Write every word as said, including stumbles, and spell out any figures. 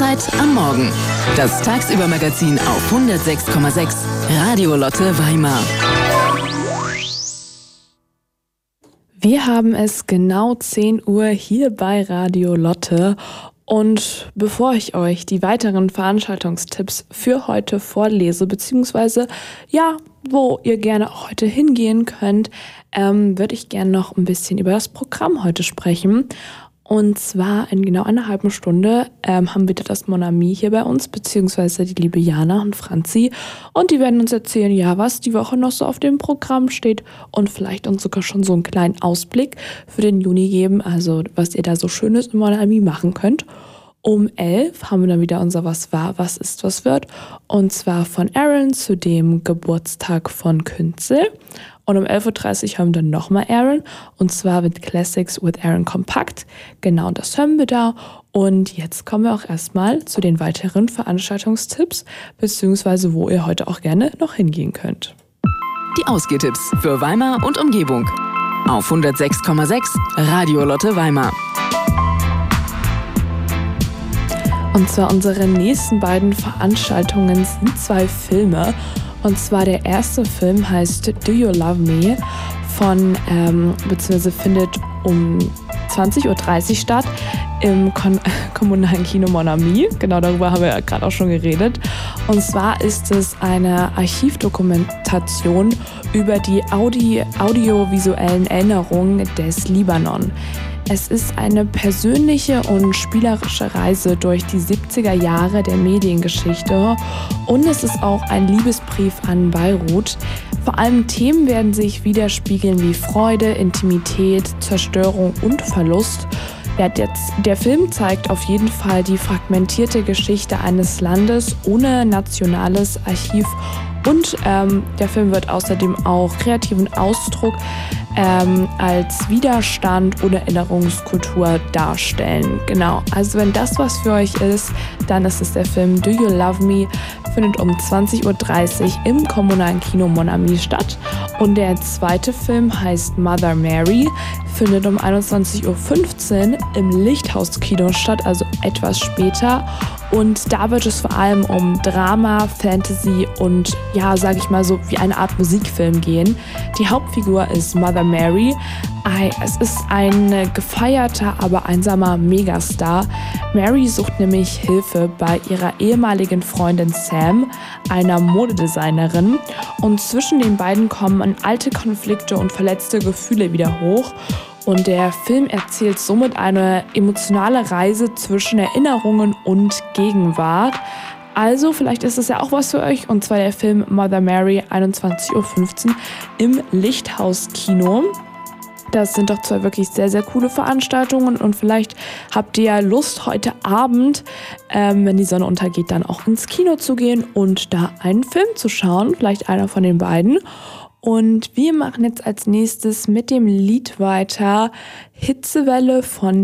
Lottozeit am Morgen. Das Tagsüber-Magazin auf hundertsechs Komma sechs Radio Lotte Weimar. Wir haben es genau zehn Uhr hier bei Radio Lotte. Und bevor ich euch die weiteren Veranstaltungstipps für heute vorlese, beziehungsweise ja, wo ihr gerne auch heute hingehen könnt, ähm, würde ich gerne noch ein bisschen über das Programm heute sprechen. Und zwar in genau einer halben Stunde ähm, haben wir das Mon Ami hier bei uns, beziehungsweise die liebe Jana und Franzi. Und die werden uns erzählen, ja, was die Woche noch so auf dem Programm steht und vielleicht uns sogar schon so einen kleinen Ausblick für den Juni geben, also was ihr da so Schönes im Mon Ami machen könnt. Um elf haben wir dann wieder unser Was war, was ist, was wird. Und zwar von Aaron zu dem Geburtstag von Künzel. Und um elf Uhr dreißig hören wir dann nochmal Aaron. Und zwar mit Classics with Aaron Kompakt. Genau das hören wir da. Und jetzt kommen wir auch erstmal zu den weiteren Veranstaltungstipps, beziehungsweise wo ihr heute auch gerne noch hingehen könnt. Die Ausgehtipps für Weimar und Umgebung. Auf hundertsechs Komma sechs Radio Lotte Weimar. Und zwar unsere nächsten beiden Veranstaltungen sind zwei Filme. Und zwar der erste Film heißt Do You Love Me von, ähm, beziehungsweise findet um zwanzig Uhr dreißig statt im Kon- kommunalen Kino Mon Ami. Genau, darüber haben wir ja gerade auch schon geredet. Und zwar ist es eine Archivdokumentation über die Audi- audiovisuellen Erinnerungen des Libanon. Es ist eine persönliche und spielerische Reise durch die siebziger Jahre der Mediengeschichte und es ist auch ein Liebesbrief an Beirut. Vor allem Themen werden sich widerspiegeln wie Freude, Intimität, Zerstörung und Verlust. Ja, der, der Film zeigt auf jeden Fall die fragmentierte Geschichte eines Landes ohne nationales Archiv und ähm, der Film wird außerdem auch kreativen Ausdruck ähm, als Widerstand oder Erinnerungskultur darstellen. Genau, also wenn das was für euch ist, dann ist es der Film Do You Love Me, findet um zwanzig Uhr dreißig im kommunalen Kino Mon Ami statt. Und der zweite Film heißt Mother Mary, findet um einundzwanzig Uhr fünfzehn im Lichthauskino statt, also etwas später. Und da wird es vor allem um Drama, Fantasy und ja, sage ich mal so, wie eine Art Musikfilm gehen. Die Hauptfigur ist Mother Mary. Es ist ein gefeierter, aber einsamer Megastar. Mary sucht nämlich Hilfe bei ihrer ehemaligen Freundin Sam, einer Modedesignerin. Und zwischen den beiden kommen alte Konflikte und verletzte Gefühle wieder hoch. Und der Film erzählt somit eine emotionale Reise zwischen Erinnerungen und Gegenwart. Also vielleicht ist es ja auch was für euch. Und zwar der Film Mother Mary, einundzwanzig Uhr fünfzehn im Lichthauskino. Das sind doch zwei wirklich sehr, sehr coole Veranstaltungen und vielleicht habt ihr ja Lust, heute Abend, ähm, wenn die Sonne untergeht, dann auch ins Kino zu gehen und da einen Film zu schauen, vielleicht einer von den beiden. Und wir machen jetzt als nächstes mit dem Lied weiter Hitzewelle von